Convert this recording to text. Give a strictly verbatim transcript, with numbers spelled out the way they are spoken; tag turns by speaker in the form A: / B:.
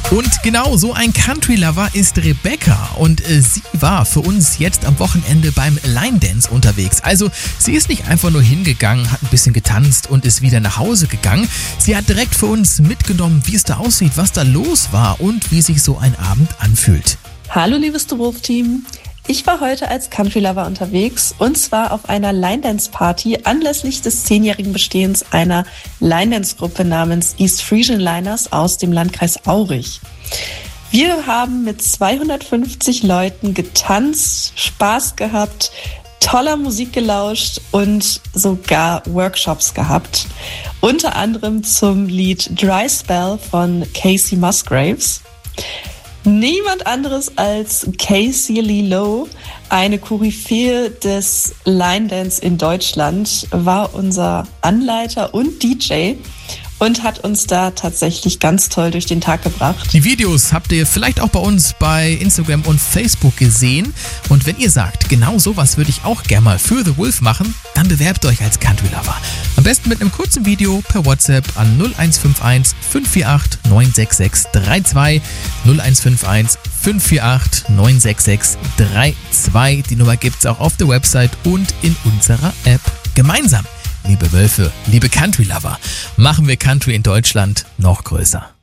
A: Und genau so ein Country-Lover ist Rebecca und äh, sie war für uns jetzt am Wochenende beim Line Dance unterwegs. Also sie ist nicht einfach nur hingegangen, hat ein bisschen getanzt und ist wieder nach Hause gegangen. Sie hat direkt für uns mitgenommen, wie es da aussieht, was da los war und wie sich so ein Abend anfühlt.
B: Hallo liebes Duo-Team. Ich war heute als Country-Lover unterwegs und zwar auf einer Line-Dance-Party anlässlich des zehnjährigen Bestehens einer Line-Dance-Gruppe namens East Frisian Liners aus dem Landkreis Aurich. Wir haben mit zweihundertfünfzig Leuten getanzt, Spaß gehabt, toller Musik gelauscht und sogar Workshops gehabt. Unter anderem zum Lied Dry Spell von Casey Musgraves. Niemand anderes als Casey Lee Lowe, eine Koryphäe des Line Dance in Deutschland, war unser Anleiter und D J und hat uns da tatsächlich ganz toll durch den Tag gebracht.
A: Die Videos habt ihr vielleicht auch bei uns bei Instagram und Facebook gesehen. Und wenn ihr sagt, genau sowas würde ich auch gerne mal für The Wolf machen, dann bewerbt euch als Country Lover. Am besten mit einem kurzen Video per WhatsApp an null eins fünf eins fünf vier acht neun sechs sechs drei zwei null eins fünf eins fünf vier acht neun sechs sechs drei zwei. Die Nummer gibt's auch auf der Website und in unserer App. Gemeinsam, liebe Wölfe, liebe Country Lover, machen wir Country in Deutschland noch größer.